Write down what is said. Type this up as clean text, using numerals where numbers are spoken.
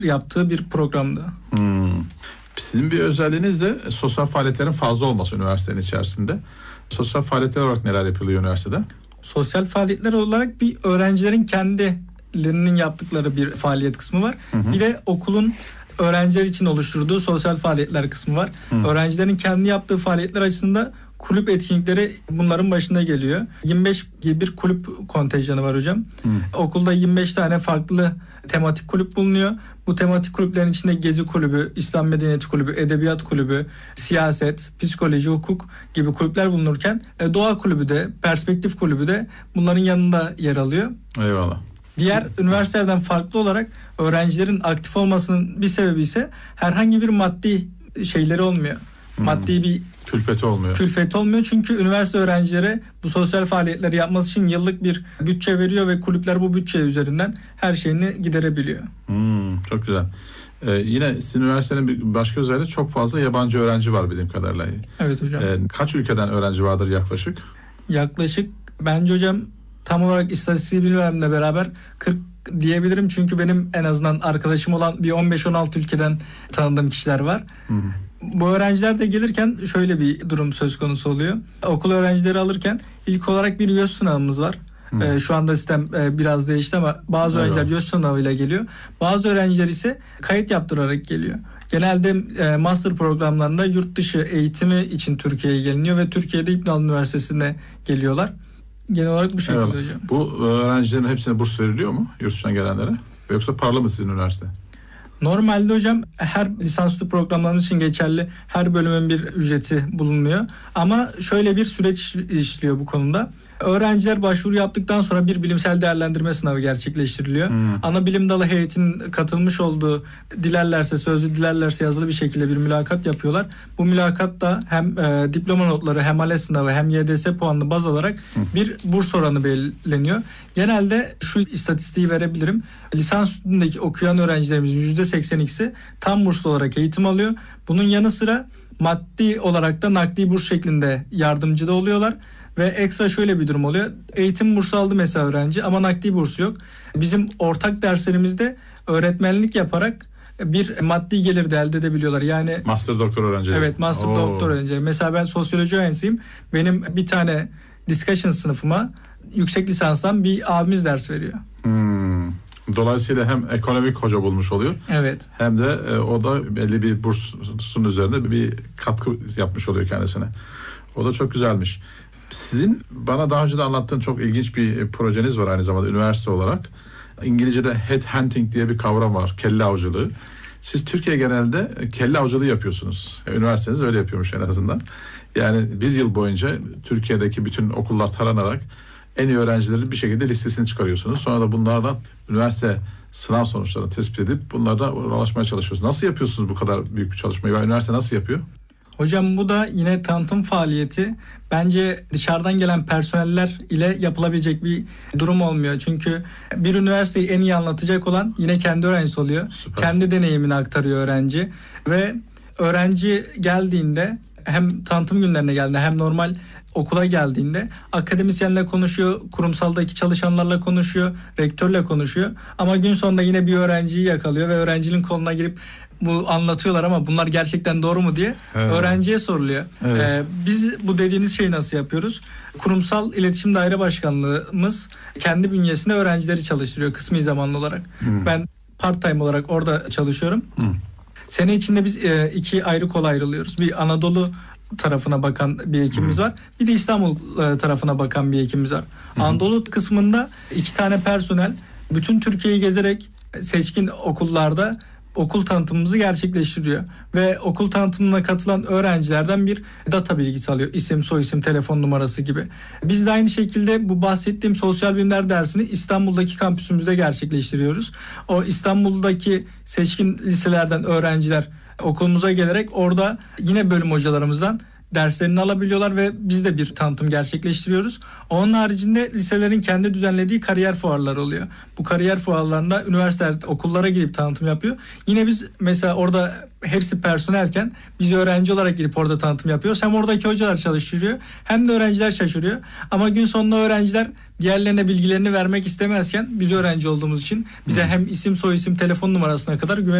yaptığı bir programdı. Sizin bir özelliğiniz de sosyal faaliyetlerin fazla olması üniversitenin içerisinde. Sosyal faaliyetler olarak neler yapılıyor üniversitede? Sosyal faaliyetler olarak bir öğrencilerin kendilerinin yaptıkları bir faaliyet kısmı var. Bir de okulun öğrenciler için oluşturduğu sosyal faaliyetler kısmı var. Öğrencilerin kendi yaptığı faaliyetler açısından kulüp etkinlikleri bunların başında geliyor. 25 gibi bir kulüp kontenjanı var hocam. Okulda 25 tane farklı tematik kulüp bulunuyor. Bu tematik kulüplerin içinde Gezi Kulübü, İslam Medeniyeti Kulübü, Edebiyat Kulübü, Siyaset, Psikoloji, Hukuk gibi kulüpler bulunurken Doğa Kulübü de, Perspektif Kulübü de bunların yanında yer alıyor. Eyvallah. Diğer üniversitelerden farklı olarak öğrencilerin aktif olmasının bir sebebi ise herhangi bir maddi şeyleri olmuyor. Maddi bir külfeti olmuyor. Çünkü üniversite öğrencilere bu sosyal faaliyetleri yapması için yıllık bir bütçe veriyor ve kulüpler bu bütçe üzerinden her şeyini giderebiliyor. Çok güzel. Yine sizin üniversitenin bir başka özelliği, çok fazla yabancı öğrenci var bildiğim kadarıyla. Evet hocam. Kaç ülkeden öğrenci vardır yaklaşık? Yaklaşık bence hocam tam olarak istatistiği bilmemle beraber 40 diyebilirim. Çünkü benim en azından arkadaşım olan bir 15-16 ülkeden tanıdığım kişiler var. Bu öğrenciler de gelirken şöyle bir durum söz konusu oluyor. Okul öğrencileri alırken ilk olarak bir YÖS sınavımız var. Şu anda sistem biraz değişti ama bazı öğrenciler YÖS sınavıyla geliyor. Bazı öğrenciler ise kayıt yaptırarak geliyor. Genelde master programlarında yurt dışı eğitimi için Türkiye'ye geliniyor ve Türkiye'de İbn Haldun Üniversitesi'ne geliyorlar. Genel olarak bu şekilde hocam. Bu öğrencilerin hepsine burs veriliyor mu yurt dışından gelenlere? Yoksa paralı mı sizin üniversite? Normalde hocam her lisansüstü programlarımız için geçerli, her bölümün bir ücreti bulunmuyor. Ama şöyle bir süreç işliyor bu konuda. Öğrenciler başvuru yaptıktan sonra bir bilimsel değerlendirme sınavı gerçekleştiriliyor. Ana bilim dalı heyetinin katılmış olduğu, dilerlerse sözlü, dilerlerse yazılı bir şekilde bir mülakat yapıyorlar. Bu mülakatta hem diploma notları, hem ALES sınavı, hem YDS puanını baz alarak bir burs oranı belirleniyor. Genelde şu istatistiği verebilirim. Lisans üstündeki okuyan öğrencilerimizin %82'si tam burslu olarak eğitim alıyor. Bunun yanı sıra maddi olarak da nakdi burs şeklinde yardımcı da oluyorlar. Ve ekstra şöyle bir durum oluyor. Eğitim bursu aldı mesela öğrenci ama nakdi bursu yok. Bizim ortak derslerimizde öğretmenlik yaparak bir maddi gelir de elde edebiliyorlar. Yani master doktor öğrencileri. Evet, master doktor öğrencileri. Mesela ben sosyoloji öğrencisiyim. Benim bir tane discussion sınıfıma yüksek lisanstan bir abimiz ders veriyor. Dolayısıyla hem ekonomik hoca bulmuş oluyor. Evet. Hem de o da belli bir bursun üzerinde bir katkı yapmış oluyor kendisine. O da çok güzelmiş. Sizin bana daha önce de anlattığın çok ilginç bir projeniz var aynı zamanda üniversite olarak. İngilizce'de headhunting diye bir kavram var. Kelle avcılığı. Siz Türkiye genelde kelle avcılığı yapıyorsunuz. Üniversiteniz öyle yapıyormuş en azından. Yani bir yıl boyunca Türkiye'deki bütün okullar taranarak en iyi öğrencileri bir şekilde listesini çıkarıyorsunuz. Sonra da bunlardan üniversite sınav sonuçlarını tespit edip bunlarla ulaşmaya çalışıyorsunuz. Nasıl yapıyorsunuz bu kadar büyük bir çalışmayı? Yani üniversite nasıl yapıyor? Hocam bu da yine tanıtım faaliyeti. Bence dışarıdan gelen personeller ile yapılabilecek bir durum olmuyor. Çünkü bir üniversiteyi en iyi anlatacak olan yine kendi öğrencisi oluyor. Süper. Kendi deneyimini aktarıyor öğrenci. Ve öğrenci geldiğinde hem tanıtım günlerine geldiğinde hem normal okula geldiğinde akademisyenle konuşuyor, kurumsaldaki çalışanlarla konuşuyor, rektörle konuşuyor. Ama gün sonunda yine bir öğrenciyi yakalıyor ve öğrencinin koluna girip bu anlatıyorlar ama bunlar gerçekten doğru mu diye öğrenciye soruluyor. Evet. Biz bu dediğiniz şeyi nasıl yapıyoruz? Kurumsal İletişim Daire Başkanlığımız kendi bünyesinde öğrencileri çalıştırıyor kısmi zamanlı olarak. Ben part time olarak orada çalışıyorum. Sene içinde biz iki ayrı kol ayrılıyoruz. Bir Anadolu tarafına bakan bir ekibimiz var. Bir de İstanbul tarafına bakan bir ekibimiz var. Anadolu kısmında 2 tane personel bütün Türkiye'yi gezerek seçkin okullarda okul tanıtımımızı gerçekleştiriyor. Ve okul tanıtımına katılan öğrencilerden bir data bilgisi alıyor. İsim, soyisim, telefon numarası gibi. Biz de aynı şekilde bu bahsettiğim sosyal bilimler dersini İstanbul'daki kampüsümüzde gerçekleştiriyoruz. O İstanbul'daki seçkin liselerden öğrenciler okulumuza gelerek orada yine bölüm hocalarımızdan derslerini alabiliyorlar ve biz de bir tanıtım gerçekleştiriyoruz. Onun haricinde liselerin kendi düzenlediği kariyer fuarları oluyor. Bu kariyer fuarlarında üniversiteler okullara gidip tanıtım yapıyor. Yine biz mesela orada hepsi personelken biz öğrenci olarak gidip orada tanıtım yapıyoruz. Hem oradaki hocalar çalıştırıyor hem de öğrenciler şaşırıyor. Ama gün sonunda öğrenciler diğerlerine bilgilerini vermek istemezken biz öğrenci olduğumuz için bize hem isim, soyisim, telefon numarasına kadar